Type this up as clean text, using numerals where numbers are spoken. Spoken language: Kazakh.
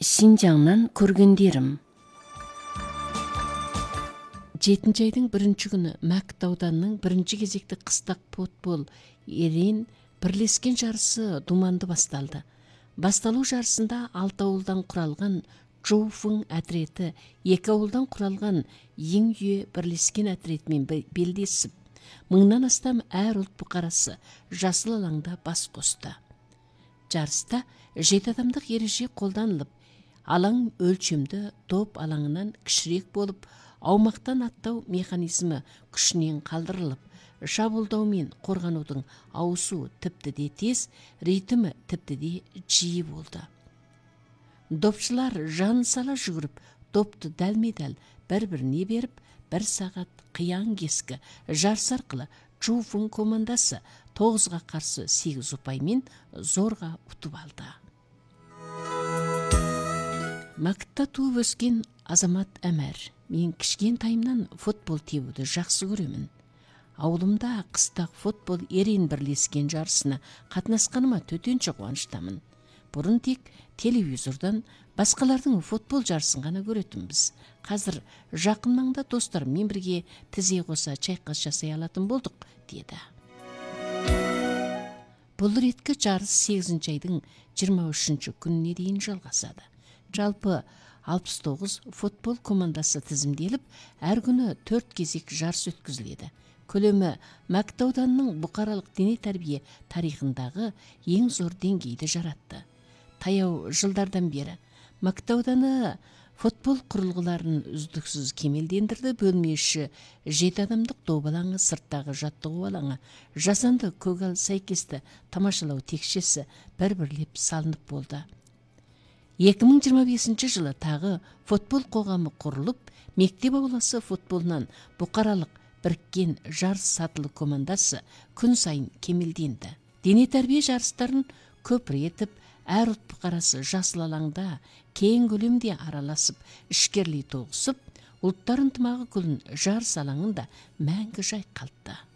Синжаңнан көргендерім. 7 айдың 1 күні Мәкіт ауданының 1 кезекті қыстақ футбол ерен бірлескен жарысы думанды басталды. Басталу жарысында 6 ауылдан құралған Чжоуфың әтреті 2 ауылдан құралған Йиңюе бірлескен әтретімен белдесіп, 1000-нан астам әр ұлт бұқарасы жасыл алаңда бас қосты. Жарыста 7 адамдық ереже қолданылып, алаң өлчемді топ алаңынан кішірек болып, аумақтан аттау механизмі күшінен қалдырылып, шабуылдау мен қорғанудың ауысу тіпті де тез, ритмі тіпті де жиі болды. Допшылар жан сала жүгіріп, топты дәлме-дәл бір-біріне беріп, 1 сағат қиян кескі жарыс арқылы Чжоуфың командасы 9-ға қарсы 8 ұпаймен зорға ұтып алды. Мәкітта туып өскен Азамат Әмәр. Мен кішкентайымнан футбол тебуді жақсы көремін. Ауылымда қыстақ футбол ерен бірлескен жарысына қатынасқаныма төтенше қуаныштамын. Бұрын тек телевизордан басқалардың футбол жарысын ғана көретінбіз. Қазір жақын маңда достарыммен бірге тізе қоса чайқас жасай алатын болдық, деді. Бұл реткі жарыс 8 айдың 23 күніне дейін жалғасады. Жалпы 69 футбол командасы тізімделіп, әр күні 4 кезек жарыс өткізіледі. Көлемі Мәкіт ауданының бұқаралық дене тәрбие тарихындағы ең зор деңгейді жаратты. Таяу жылдардан бері Мәкіт ауданы футбол құрылғыларын үздіксіз кемелдендірді. Бөлме іші 7 адамдық доп алаңы, сырттағы жаттығу алаңы, жасанды көгал сәйкесті тамашалау текшесі бір-бірлеп салынып болды. 2025 жылы тағы футбол қоғамы құрылып, мектеп ауласы футболынан бұқаралық біріккен жарыс сатылы командасы күн сайын кемелденді. Дене тәрбие жарыстарын көпіретіп, әр ұлт бұқарасы жасыл алаңда кең көлемде араласып, ішкерлей тоғысып, ұлттар ынтымағы күлін жарыс алаңында мәңгі жайқалтты.